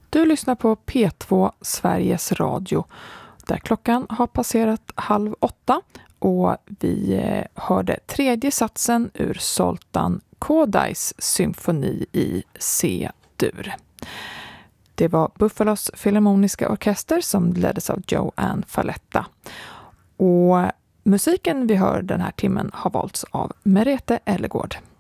Du lyssnar på P2 Sveriges Radio där klockan har passerat 7:30 och vi hörde tredje satsen ur Zoltan Kodais symfoni i C-dur. Det var Buffalos Filharmoniska Orkester som leddes av Joanne Falletta. Och musiken vi hör den här timmen har valts av Merete Ellegård.